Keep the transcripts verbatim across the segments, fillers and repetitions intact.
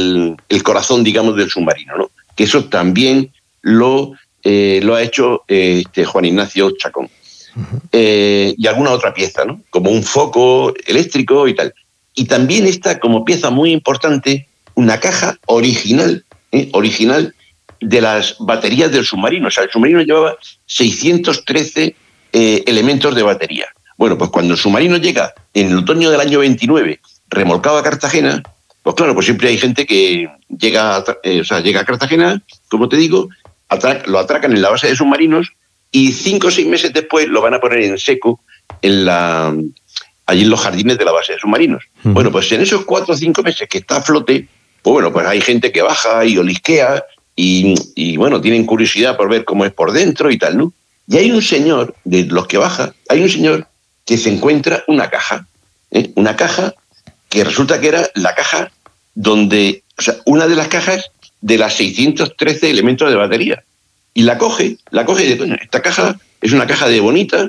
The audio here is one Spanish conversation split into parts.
el, el corazón, digamos, del submarino, ¿no? Que eso también lo, eh, lo ha hecho eh, este Juan Ignacio Chacón. Uh-huh. Eh, y alguna otra pieza, ¿no? Como un foco eléctrico y tal. Y también está como pieza muy importante una caja original, ¿eh? original de las baterías del submarino. O sea, el submarino llevaba seiscientos trece eh, elementos de batería. Bueno, pues cuando el submarino llega en el otoño del año veintinueve, remolcado a Cartagena, pues claro, pues siempre hay gente que llega a, eh, o sea, llega a Cartagena, como te digo, atrac- lo atracan en la base de submarinos y cinco o seis meses después lo van a poner en seco en la, allí en los jardines de la base de submarinos. Uh-huh. Bueno, pues en esos cuatro o cinco meses que está a flote, pues bueno, pues hay gente que baja y olisquea y, y bueno, tienen curiosidad por ver cómo es por dentro y tal, ¿no? Y hay un señor, de los que baja, hay un señor que se encuentra una caja, ¿eh? una caja que resulta que era la caja donde, o sea, una de las cajas de las seiscientos trece elementos de batería. Y la coge, la coge y dice, coño, esta caja es una caja de bonita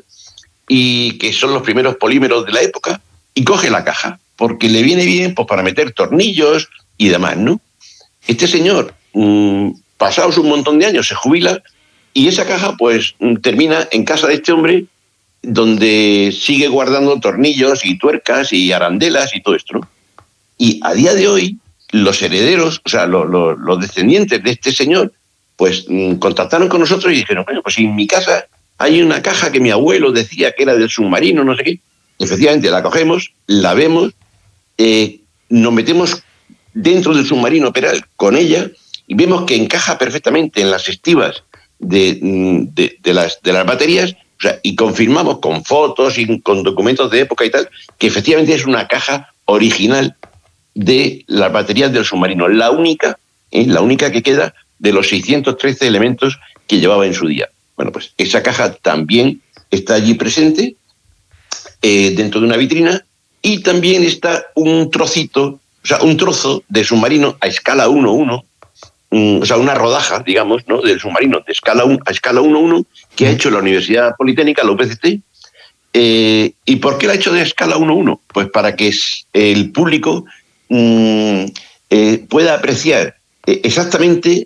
y que son los primeros polímeros de la época, y coge la caja, porque le viene bien pues, para meter tornillos y demás, ¿no? Este señor, mmm, pasados un montón de años, se jubila y esa caja pues termina en casa de este hombre, donde sigue guardando tornillos y tuercas y arandelas y todo esto, ¿no? Y a día de hoy, los herederos, o sea, los, los, los descendientes de este señor, pues mmm, contactaron con nosotros y dijeron, bueno, pues en mi casa hay una caja que mi abuelo decía que era del submarino, no sé qué. Efectivamente, la cogemos, la vemos, eh, nos metemos dentro del submarino Peral con ella y vemos que encaja perfectamente en las estivas de, de, de, las, de las baterías, o sea, y confirmamos con fotos y con documentos de época y tal, que efectivamente es una caja original de las baterías del submarino, la única, ¿eh? la única que queda de los seiscientos trece elementos que llevaba en su día. Bueno, pues esa caja también está allí presente, eh, dentro de una vitrina, y también está un trocito, o sea, un trozo de submarino a escala uno uno, um, o sea, una rodaja, digamos, ¿no? del submarino de escala uno, a escala uno uno, que ha hecho la Universidad Politécnica, la U P C T. Eh, ¿Y por qué la ha hecho de escala uno uno? Pues para que el público um, eh, pueda apreciar eh, exactamente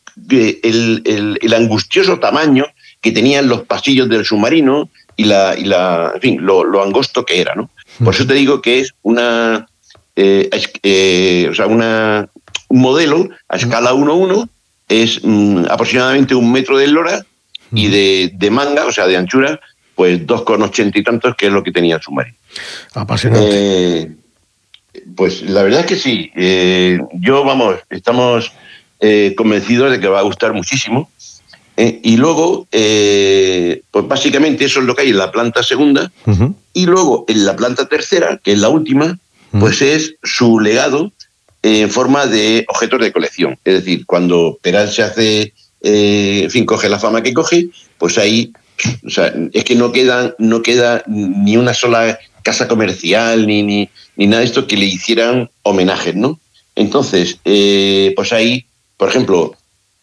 El, el, el angustioso tamaño que tenían los pasillos del submarino y la, y la en fin, lo, lo angosto que era, ¿no? Por eso te digo que es una, eh, eh, o sea, una un modelo a escala uno uno, es mm, aproximadamente un metro de eslora y de, de manga, o sea, de anchura, pues dos con ochenta y tantos, que es lo que tenía el submarino. Apasionante. Eh, pues la verdad es que sí. Eh, yo, vamos, estamos Eh, convencidos de que va a gustar muchísimo. Eh, y luego, eh, pues básicamente eso es lo que hay en la planta segunda. Uh-huh. Y luego en la planta tercera, que es la última, uh-huh. pues es su legado eh, en forma de objetos de colección. Es decir, cuando Peral se hace, eh, en fin, coge la fama que coge, pues ahí, o sea, es que no queda, no queda ni una sola casa comercial ni, ni, ni nada de esto que le hicieran homenajes, ¿no? Entonces, eh, pues ahí, por ejemplo,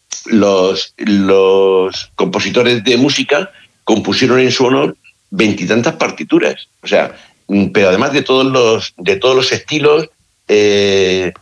los, los compositores de música compusieron en su honor veintitantas partituras. O sea, pero además de todos los, de todos los estilos, eh,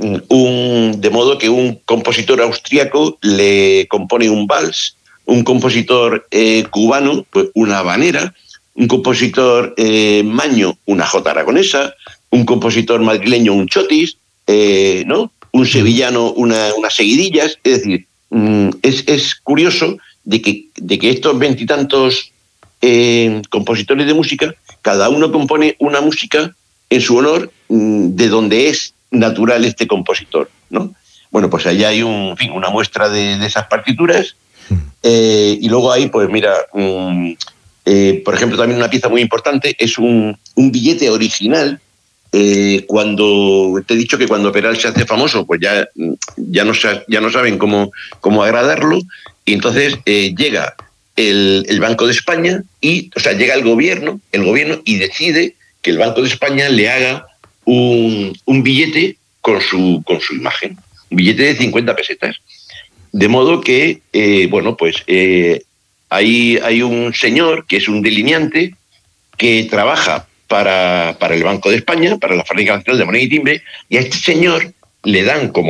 un, de modo que un compositor austriaco le compone un vals, un compositor eh, cubano, pues una habanera, un compositor eh, maño, una jota aragonesa, un compositor madrileño, un chotis, eh, ¿no? un sevillano, una, unas seguidillas. Es decir, es, es curioso de que, de que estos veintitantos eh, compositores de música, cada uno compone una música en su honor, de donde es natural este compositor, ¿no? Bueno, pues allá hay un, en fin, una muestra de, de esas partituras, eh, y luego hay, pues mira, um, eh, por ejemplo, también una pieza muy importante es un, un billete original. Eh, cuando te he dicho que cuando Peral se hace famoso, pues ya, ya, no, ya no saben cómo, cómo agradarlo, y entonces eh, llega el, el Banco de España y, o sea, llega el gobierno, el gobierno y decide que el Banco de España le haga un, un billete con su, con su imagen, un billete de cincuenta pesetas. De modo que, eh, bueno, pues eh, hay, hay un señor que es un delineante que trabaja Para, para el Banco de España, para la Fábrica Nacional de Moneda y Timbre, y a este señor le dan como